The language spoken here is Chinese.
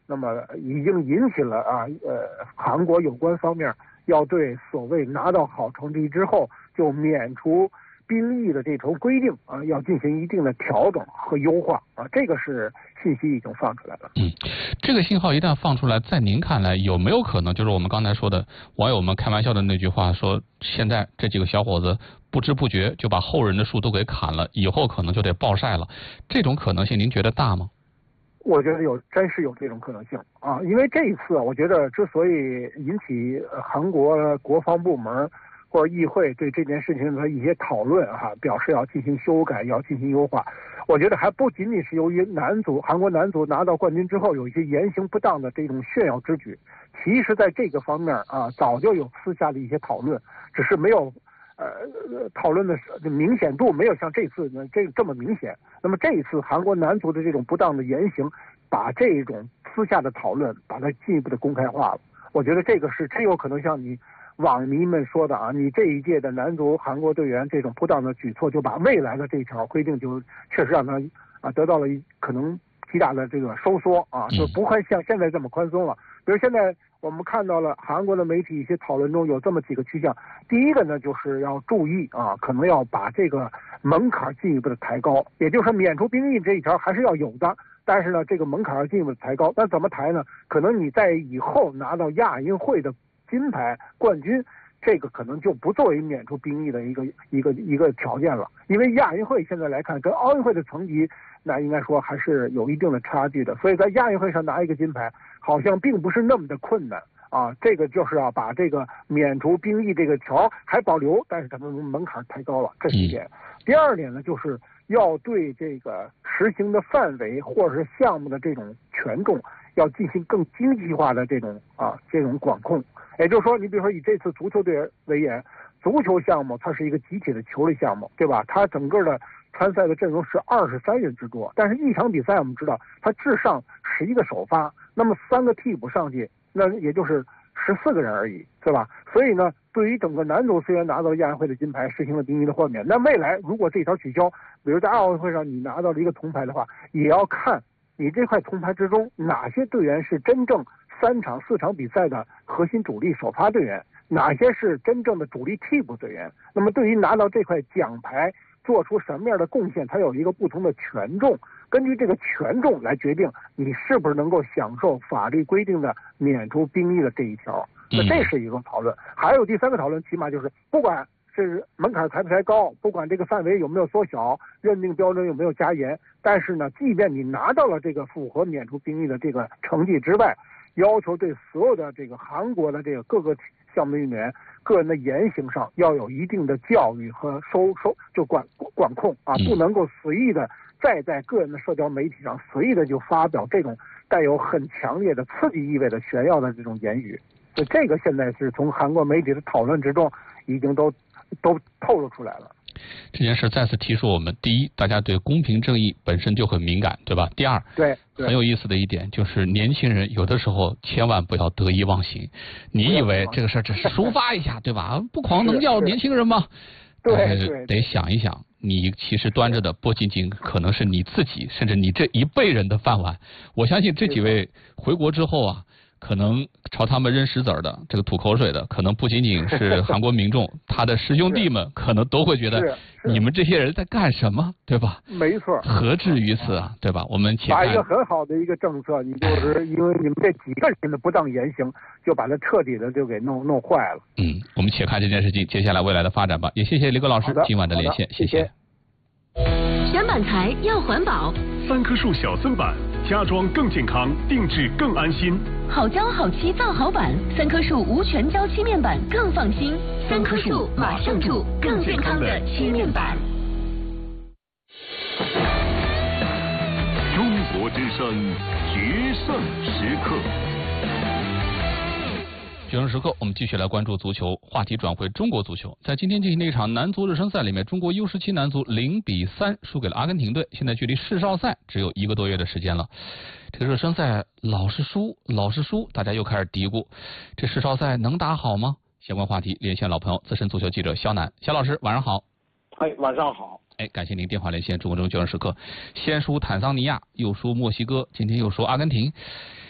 那么已经引起了韩国有关方面要对所谓拿到好成绩之后就免除兵役的这种规定要进行一定的调整和优化这个是信息已经放出来了。 这个信号一旦放出来，在您看来有没有可能就是我们刚才说的网友们开玩笑的那句话，说现在这几个小伙子不知不觉就把后人的树都给砍了，以后可能就得暴晒了，这种可能性您觉得大吗？ 我觉得真是有这种可能性因为这一次我觉得之所以引起韩国国防部门或者议会对这件事情的一些讨论表示要进行修改，要进行优化，我觉得还不仅仅是由于韩国男足拿到冠军之后有一些言行不当的这种炫耀之举，其实在这个方面早就有私下的一些讨论，只是没有讨论的明显度没有像这次呢这么明显。那么这一次韩国男足的这种不当的言行，把这种私下的讨论把它进一步的公开化了。我觉得这个是真有可能像你网民们说的你这一届的男足韩国队员这种不当的举措，就把未来的这条规定就确实让他得到了可能极大的这个收缩就不会像现在这么宽松了。比如现在我们看到了韩国的媒体一些讨论中有这么几个趋向，第一个呢就是要注意可能要把这个门槛进一步的抬高，也就是说免除兵役这一条还是要有的，但是呢这个门槛要进一步的抬高。那怎么抬呢？可能你在以后拿到亚运会的金牌冠军，这个可能就不作为免除兵役的一个条件了，因为亚运会现在来看跟奥运会的成绩那应该说还是有一定的差距的，所以在亚运会上拿一个金牌好像并不是那么的困难这个就是要把这个免除兵役这个条还保留，但是咱们门槛抬高了，这是一点。第二点呢，就是要对这个实行的范围或者是项目的这种权重要进行更经济化的这种管控。也就是说，你比如说以这次足球队为言，足球项目它是一个集体的球类项目，对吧？它整个的参赛的阵容是23人之多，但是一场比赛我们知道它至上11个首发，那么3个替补上去，那也就是14个人而已，对吧？所以呢，对于整个男足虽然拿到了亚运会的金牌，实行了兵役的豁免，那未来如果这条取消，比如在奥运会上你拿到了一个铜牌的话，也要看你这块铜牌之中哪些队员是真正3场4场比赛的核心主力首发队员，哪些是真正的主力替补队员。那么对于拿到这块奖牌做出什么样的贡献，它有一个不同的权重，根据这个权重来决定你是不是能够享受法律规定的免除兵役的这一条。那这是一个讨论。还有第3个讨论，起码就是不管是门槛抬不抬高，不管这个范围有没有缩小，认定标准有没有加严，但是呢，即便你拿到了这个符合免除兵役的这个成绩之外，要求对所有的这个韩国的这个各个项目运动员个人的言行上要有一定的教育和管控不能够随意的再在个人的社交媒体上随意的就发表这种带有很强烈的刺激意味的炫耀的这种言语。所以这个现在是从韩国媒体的讨论之中已经都透露出来了。 这件事再次提示我们，第一，大家对公平正义本身就很敏感，对吧？第二， 对， 很有意思的一点就是年轻人有的时候千万不要得意忘形。你以为这个事儿只是抒发一下，对吧？不狂能叫年轻人吗？ 对， 得想一想，你其实端着的不仅仅可能是你自己，甚至你这一辈人的饭碗。我相信这几位回国之后可能朝他们扔石子儿的，这个吐口水的，可能不仅仅是韩国民众，他的师兄弟们可能都会觉得你们这些人在干什么，对吧？ 没错， 何至于此对吧？我们把一个很好的一个政策，你就是因为你们这几个人的不当言行，就把它彻底的就给弄坏了。 我们且看这件事情接下来未来的发展吧。也谢谢李葛老师今晚的连线，谢谢。 选板材要环保 ，3棵树小森板，家装更健康，定制更安心。 好胶好漆造好板，3棵树无全胶漆面板更放心。3棵树马上住更健康的漆面板。 中国之声决胜时刻。 决胜时刻，我们继续来关注足球，话题转回中国足球。在今天进行的一场男足热身赛里面，中国 U17 男足0-3输给了阿根廷队，现在距离世少赛只有1个多月的时间了。这个热身赛老是输，大家又开始嘀咕，这世少赛能打好吗？相关话题连线老朋友资深足球记者肖楠，肖老师晚上好。 晚上好。 感谢您电话连线中国决胜时刻。先输坦桑尼亚，又输墨西哥，今天又输阿根廷。